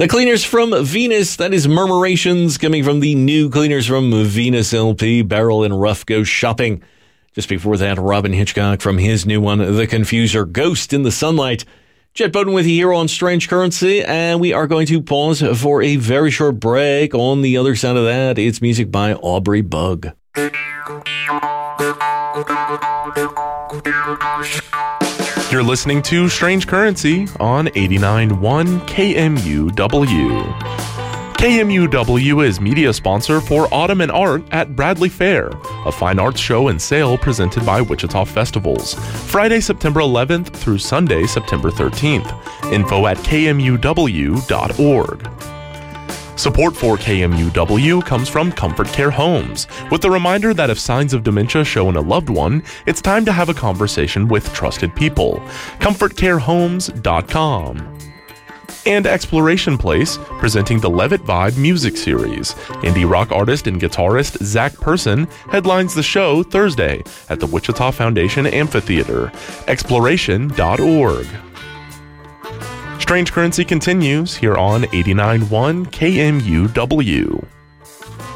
The Cleaners from Venus, that is Murmurations, coming from the new Cleaners from Venus LP, Barrel and Rough Go Shopping. Just before that, Robin Hitchcock from his new one, The Confuser, Ghost in the Sunlight. Chet Bowden with you here on Strange Currency, and we are going to pause for a very short break. On the other side of that, it's music by Aubrey Bug. You're listening to Strange Currency on 89.1 KMUW. KMUW is media sponsor for Autumn and Art at Bradley Fair, a fine arts show and sale presented by Wichita Festivals, Friday, September 11th through Sunday, September 13th. Info at kmuw.org. Support for KMUW comes from Comfort Care Homes, with the reminder that if signs of dementia show in a loved one, it's time to have a conversation with trusted people. ComfortCareHomes.com. And Exploration Place, presenting the Levitt Vibe music series. Indie rock artist and guitarist Zach Person headlines the show Thursday at the Wichita Foundation Amphitheater. Exploration.org. Strange Currency continues here on 89.1 KMUW.